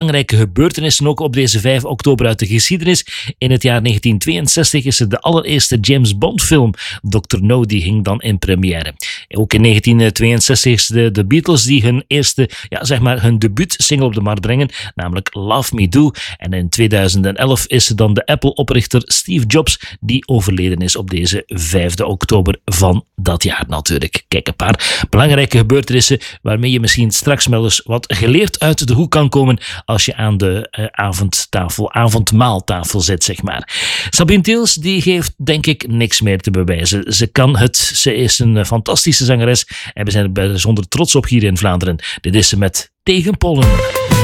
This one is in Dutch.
belangrijke gebeurtenissen ook op deze 5 oktober uit de geschiedenis. In het jaar 1962 is er de allereerste James Bond film, Dr. No, die ging dan in première. Ook in 1962 is de Beatles die hun eerste, hun debuutsingle op de markt brengen, namelijk Love Me Do. En in 2011 is er dan de Apple-oprichter Steve Jobs die overleden is op deze 5 oktober van dat jaar natuurlijk. Kijk, een paar belangrijke gebeurtenissen waarmee je misschien straks wel eens wat geleerd uit de hoek kan komen als je aan de avondmaaltafel zit, zeg maar. Sabine Tiels, die geeft denk ik niks meer te bewijzen. Ze is een fantastische zangeres en we zijn er bijzonder trots op hier in Vlaanderen. Dit is ze met Tegen Pollen.